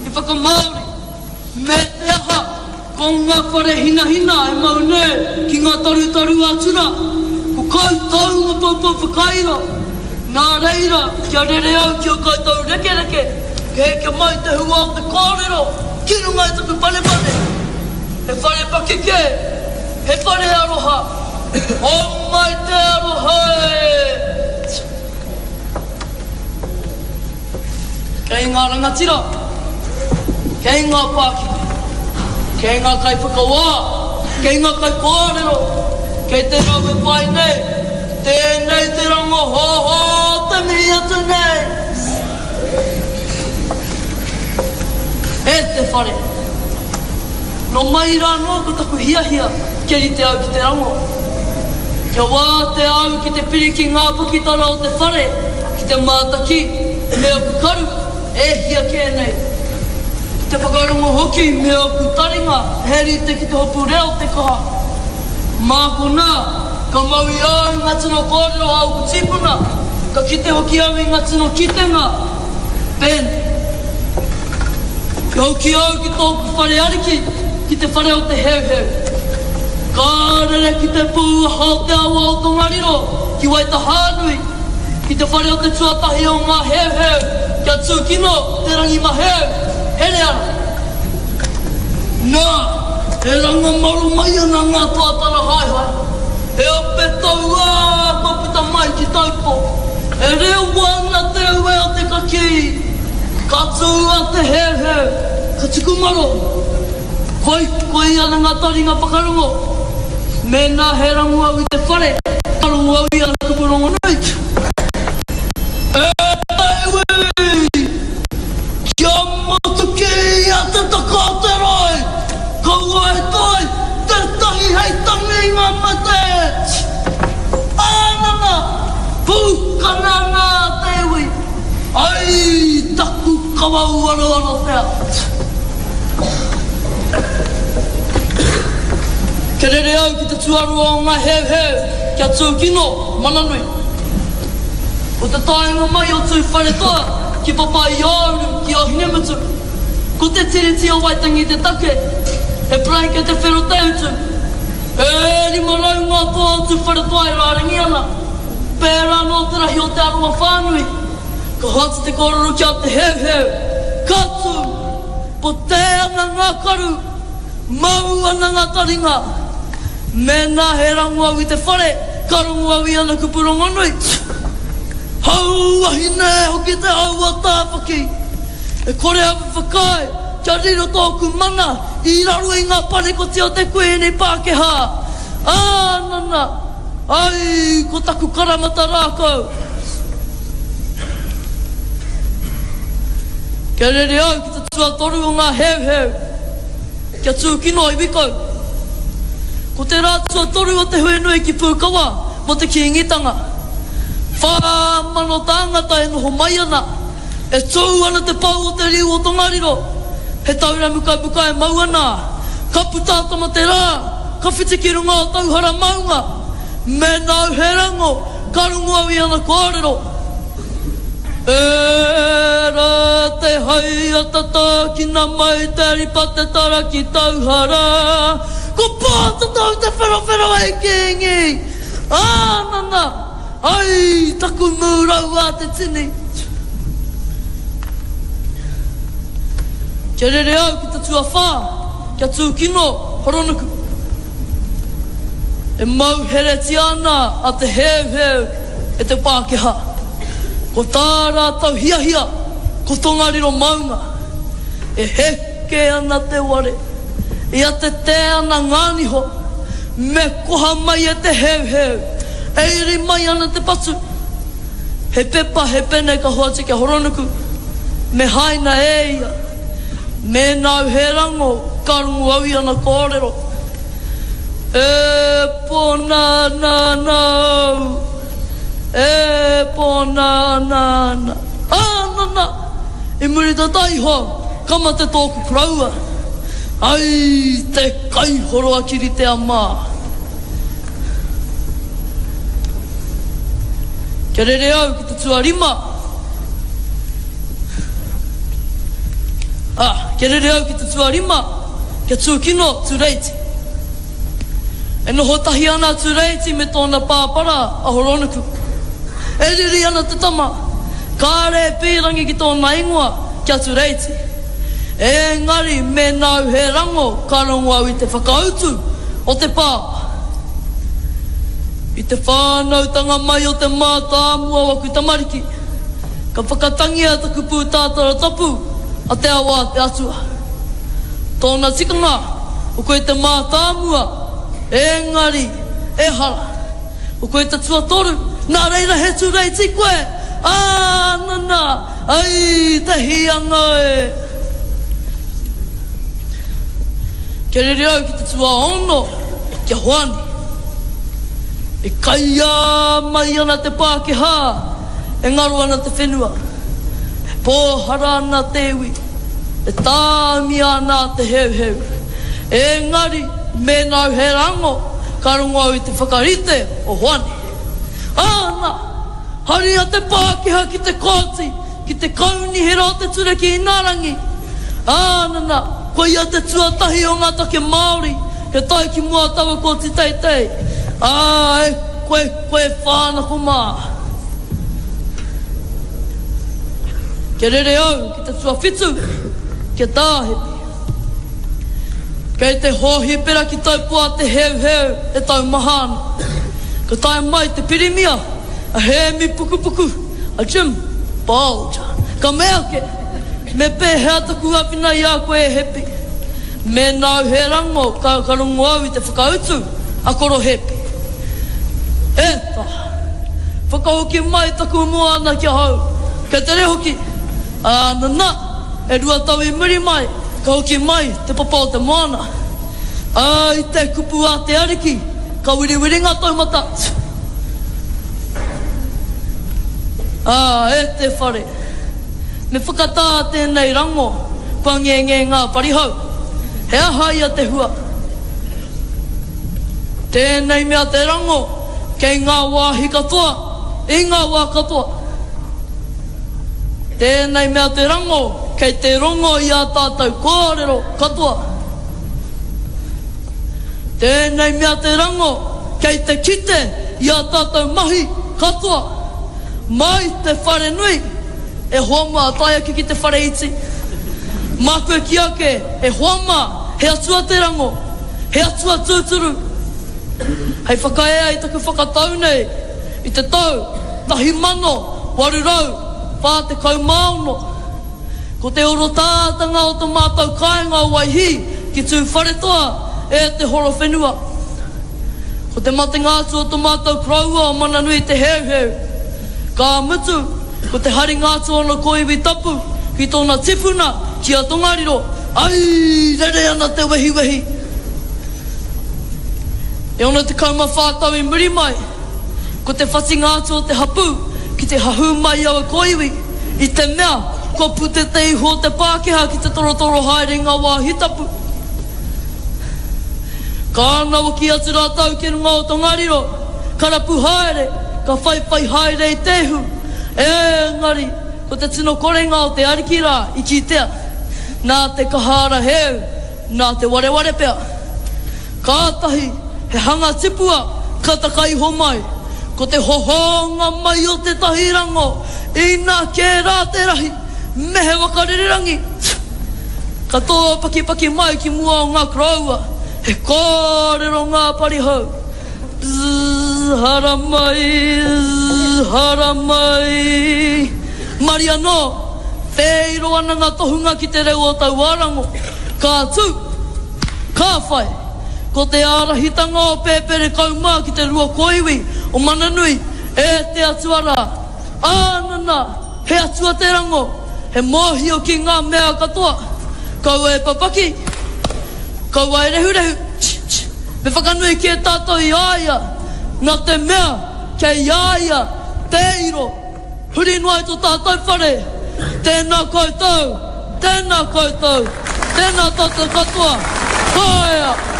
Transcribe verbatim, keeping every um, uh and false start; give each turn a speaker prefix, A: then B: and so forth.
A: whakamauri, me te aha, ko ngā whare hina hina e maune, ki ngā taru taru atura, ko koutou ngā paupau whakaira, nā reira, kia rere au ki o koutou reke reke, ke heke mai te hua o te kōrero, ki runga e taku pane pane, he whare pakeke, he whare aroha, o mai te aroha e. Kei ngā rangatira, kei ngā pāki, kei ngā kai whakawā, kei ngā kai kōrero, kei te rau e pai nei, tēnei te rango ho ho, te mihi atu nei. E te whare, no mai rā no ko taku hia hia, keri te au ki te rango. Kia wā te au ki te piri ki ngā pukitara o te whare, ki te mātaki, me o kukaru, e hia kēnei. Te whakarongo hoki me o kutaringa, heri te ki te hopu reo te kaha. Māko nā, ka maui au ngā tino kōrero au kutipuna, ka kite hoki au i ngā tino kitenga. Ben, ka hoki au ki tōku whare ariki, ki te whare o te heu heu. Ka rere ki te pū hao te awa o tongariro, ki waita hānui, ki te whare o te tuatahi o ngā heu heu, kia tūkino, te rangi maheu, here ara. Nā, he ranga maru mai ana ngā tuatara hai hai. He ope tau ā, ko pita mai ki taupo. E reo wana te ue o te kaki. Ka tū a te heu heu, ka tuku maro. Koi, koi ana ngā taringa whakarongo. Me nā he rangu au i te whare, karongo au i ana kupurongo nei. E tewe! Kia motuki a te takate roi, ka ue toi, te tahi hei tangi ngā mate. Ānanga, pūkana ngā tewi, ai taku kawau aro aro tea. Ke rere au ki te tuarua o ngā heu heu, kia tūkino, mananui. O te taenga mai o tū whare toa, ki papa i auru, ki o hinemutu. Ko te tiriti o waitangi te take, he prai ke te whero teutu. E rima rau ngā toa o tū whare toa i rārangi ana. Pērā no te rahi o te arua whānui, ka hata te kōrero kia te heu heu. Katu, po te ana ngā karu, mau ana ngā taringa. Me nā he rangu au i te whare, karongo au i ana kupurongo nui. Hau ahi nē hoki te au a tāwhaki. E kore hawa whakai, kia riro tōku mana, i raru i ngā parekoti o te kueni Pākehā. Ānana, ai, ko taku karamata rākau. Kia rere au ki te tuatoru o ngā heu heu, kia tūkino i wikau. Ko te rā tuatoru o te huenui ki Pūkawa, mo te kiingitanga. Whamano tāngata e noho mai ana, e tū ana te pau o te riu o Tongariro, he taura mukai mukai e mau ana, ka putātama te rā, ka whitiki runga o tauhara maunga, me nau he rango, ka rungo au i ana kōrero. E rā te hai atata ki nā mai te ripa te tara ki tauhara, ko pāta tau te whero whero e kingi, ānana, ai, taku mūrau a te tini. Kia rere au ki te tua whā, kia tūkino, horonuku. E mau hereti ana a te heu heu e te Pākehā. Ko tā rātau hia hia, ko Tongariro maunga. E heke ana te ware, e a te te ana ngāniho, me koha mai e te heu heu. Eiri mai ana te patu. He pepa, he pene ka hoa te kia horonuku. Me haina e ia. Me nau he rango, karungu au i ana kōrero. E pōna nā nau. E pōna nā nā. Ānana, i muri ta taiho, kama te tōku kraua. Ai, te kaihoroa kiri te amā. Kia rere au ki te tua rima. Ah, ke re reo ki te tuarima, ke tūkino tūreiti. E noho tahi ana tūreiti me tōna pāpara a horonuku. E riri ana te tama, kāre pīrangi ki tōna ingoa kia tūreiti. E ngari me nau he rango ka rongo au I te whakautu o te pā. I te whānautanga mai o te mātāmua waku tamariki, ka whakatangia taku pū tātara tapu a te awa te atua. Tōna tikanga, o koe te mātāmua, engari, e hara. O koe te tuatoru, nā reira he tūreiti koe. Ā, nana, ai, te hianga e. Ke rere au ki te tua ono, kia hoani. E kaia mai ana te Pākehā, e ngaru ana te whenua. E pōhara ana te iwi, e tāmi ana te heu heu. E ngari, me nau he rango, ka rongo au I te whakarite o hoani. Āna, hari a te Pākehā ki te kōti, ki te kauni he rā te ture ki Inarangi. Ānana, koe ia te tuatahi o ngā take Māori, he tai ki mua tawa ko te teitei. Ā, e koe, koe whānako mā. Ke rere au ki te tua whitu, ke tāhepi. Kei te hohi pera ki tau pua te heu heu e tau mahana. Ka tai mai te pirimia, a he mi puku puku, a Jim Bolger. Ka mea ke, me pe hea taku apina I a koe e hepi. Me nau he rango ka karongo au I te whakautu, a koro hepi. Eta, whakahoki mai taku mua ana kia hau. Kei te rehoki, a nana, e rua tau I muri mai, ka hoki mai te papa o te moana. A I te kupu a te ariki, ka wiri wiri ngā taumata. A e te whare, me whakatā tēnei rango, kua nge nge ngā parihau. He aha ia te hua. Tēnei mea te rango, kei ngā wāhi katoa, I ngā wā katoa. Tēnei mea te rango, kei te rongo I a tātou kōrero katoa. Tēnei mea te rango, kei te kite I a tātou mahi katoa. Mai te whare nui, e hoama taia ki ki te whare iti. Mākua ki ake, e hoama, he atua te rango, he atua tūturu. Hei whakaea I taku whakatau nei, I te tau, tahi mano, warurau, whā te kaumauno. Ko te oro tātanga o te mātau kāinga o waihi, ki tū wharetoa, e te horo whenua. Ko te mate ngātu o te mātau kraua o mananui te heu heu. Ka mutu, ko te hari ngātu o no koiwi tapu, ki tōna tifuna, ki a tongariro. Ai, rere ana te wehi wehi. E ona te kauma whātau I muri mai, ko te whati ngātu o te hapu, ki te hahu mai awa koiwi, I te mea, ko pute te iho te Pākehā ki te torotoro haere ngā wāhi tapu. Ka anawa ki atu rātau ki runga o tongariro, karapu haere, ka whaiwhai haere I tehu. E ngari, ko te tino korenga o te arikira I kitea, nā te kahara heu, nā te wareware pea. Kātahi, he hanga tipua, ka takai ho mai, ko te hohonga mai o te tahirango, I nā ke rā te rahi, mehe wakarirangi. Ka tō paki paki mai ki mua o ngā kraua, he kōrero ngā parihau. Zzz, hara mai, zzz, hara mai. Mariano, wheiro ana ngā tohunga ki te reo o tau warango. Ka tū, ka whai, ko te ārahitanga o pēpere kaumā ki te rua koiwi o mananui e te atuara. Ānana, he atua te rango, he mōhio ki ngā mea katoa. Kau e papaki, kau ai rehu rehu, me whakanui ki e tātou I aia, nā te mea, kei aia, te iro, huri noai tō tātou whare, tēnā koutou, tēnā koutou, tēnā tātou katoa, haia.